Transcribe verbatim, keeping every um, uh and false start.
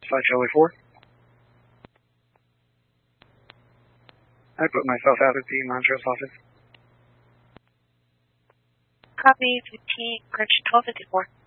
Five Charlie four. I put myself out at the Montrose office. Copy, fifteen, Bridge twelve fifty-four.